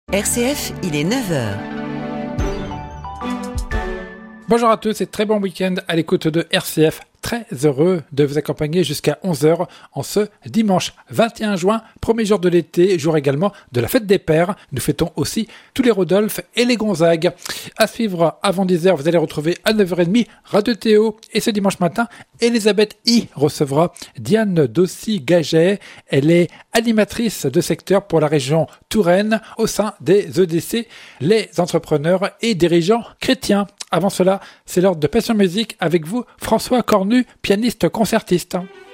RCF, il est 9h. Bonjour à tous et très bon week-end à l'écoute de RCF. Très heureux de vous accompagner jusqu'à 11h en ce dimanche 21 juin, premier jour de l'été, jour également de la fête des pères. Nous fêtons aussi tous les Rodolphe et les Gonzague. À suivre avant 10h, vous allez retrouver à 9h30 Radio Théo. Et ce dimanche matin, Elisabeth I recevra Diane Dossy-Gaget. Elle est animatrice de secteur pour la région Touraine au sein des EDC, les entrepreneurs et dirigeants chrétiens. Avant cela, c'est l'heure de Passion Musique avec vous, François Cornu, pianiste concertiste.